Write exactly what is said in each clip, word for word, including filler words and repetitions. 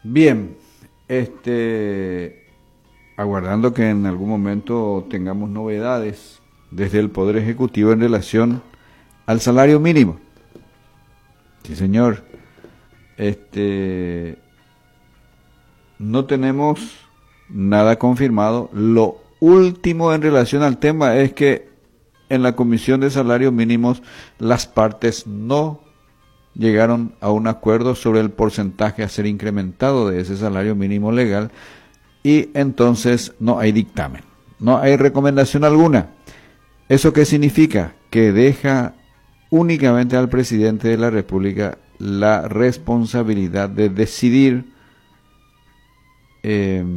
Bien, este, aguardando que en algún momento tengamos novedades desde el Poder Ejecutivo en relación al salario mínimo. Sí, señor. Este, no tenemos nada confirmado. Lo último en relación al tema es que en la Comisión de Salarios Mínimos las partes no llegaron a un acuerdo sobre el porcentaje a ser incrementado de ese salario mínimo legal y entonces no hay dictamen, no hay recomendación alguna. ¿Eso qué significa? Que deja únicamente al presidente de la República la responsabilidad de decidir eh,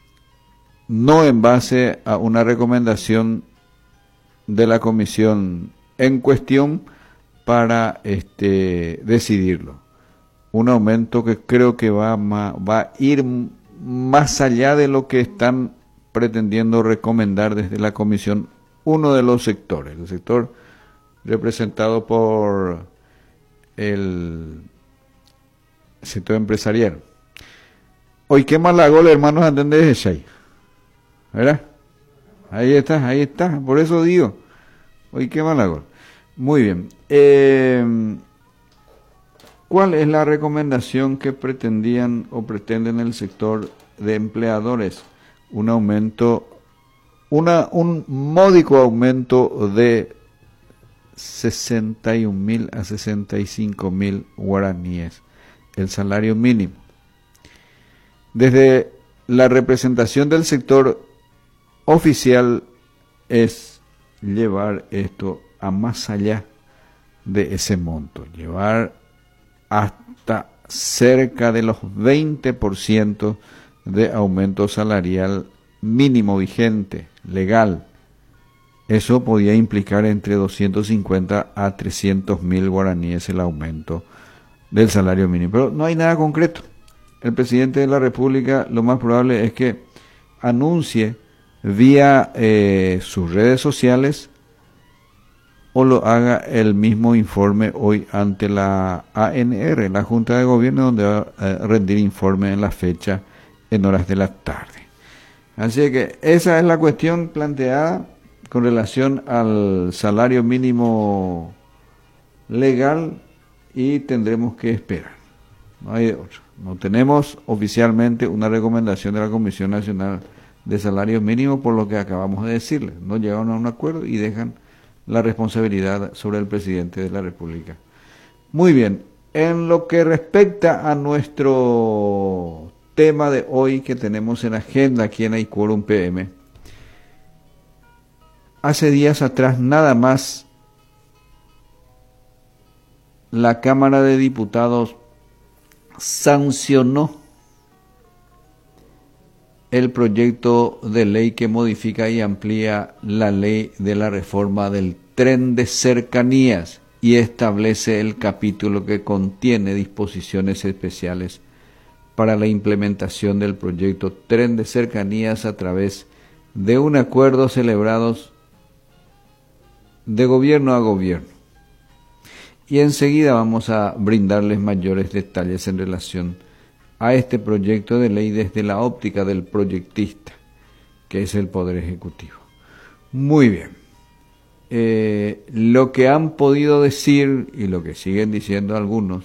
no en base a una recomendación de la comisión en cuestión para este decidirlo. Un aumento que creo que va, ma, va a ir más allá de lo que están pretendiendo recomendar desde la comisión uno de los sectores, el sector representado por el sector empresarial. Hoy qué malagol, hermanos, anden de ese, ¿verdad? Ahí está, ahí está, por eso digo, hoy qué malagol. Muy bien. Eh, ¿Cuál es la recomendación que pretendían o pretenden el sector de empleadores? Un aumento, una, un módico aumento de sesenta y un mil a sesenta y cinco mil guaraníes, el salario mínimo. Desde la representación del sector oficial es llevar esto a más allá de ese monto, llevar hasta cerca de los veinte por ciento de aumento salarial mínimo vigente, legal. Eso podía implicar entre doscientos cincuenta a trescientos mil guaraníes el aumento del salario mínimo. Pero no hay nada concreto. El presidente de la República lo más probable es que anuncie vía eh, sus redes sociales o lo haga el mismo informe hoy ante la A N R, la Junta de Gobierno, donde va a rendir informe en la fecha en horas de la tarde. Así que esa es la cuestión planteada con relación al salario mínimo legal y tendremos que esperar. No hay otro. No tenemos oficialmente una recomendación de la Comisión Nacional de Salarios Mínimos, por lo que acabamos de decirles. No llegaron a un acuerdo y dejan la responsabilidad sobre el presidente de la República. Muy bien, en lo que respecta a nuestro tema de hoy que tenemos en agenda aquí en iQuorum P M, hace días atrás nada más la Cámara de Diputados sancionó el proyecto de ley que modifica y amplía la ley de la reforma del tren de cercanías y establece el capítulo que contiene disposiciones especiales para la implementación del proyecto tren de cercanías a través de un acuerdo celebrado de gobierno a gobierno. Y enseguida vamos a brindarles mayores detalles en relación a este proyecto de ley desde la óptica del proyectista, que es el Poder Ejecutivo. Muy bien. Eh, lo que han podido decir y lo que siguen diciendo algunos,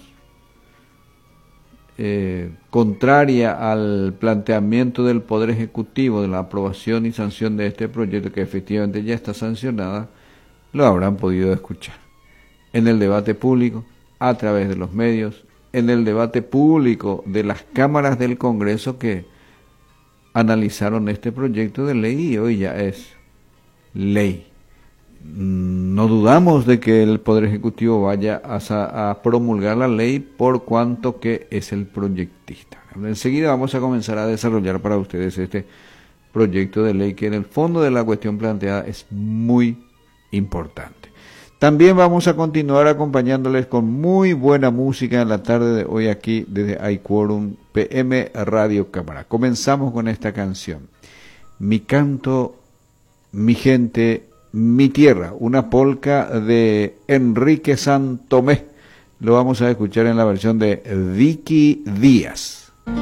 eh, contraria al planteamiento del Poder Ejecutivo de la aprobación y sanción de este proyecto, que efectivamente ya está sancionada, lo habrán podido escuchar en el debate público, a través de los medios, en el debate público de las cámaras del Congreso que analizaron este proyecto de ley y hoy ya es ley. No dudamos de que el Poder Ejecutivo vaya a, a promulgar la ley por cuanto que es el proyectista. Enseguida vamos a comenzar a desarrollar para ustedes este proyecto de ley que en el fondo de la cuestión planteada es muy importante. También vamos a continuar acompañándoles con muy buena música en la tarde de hoy aquí desde iQuorum P M Radio Cámara. Comenzamos con esta canción, Mi canto, mi gente, mi tierra, una polca de Enrique Santomé. Lo vamos a escuchar en la versión de Vicky Díaz.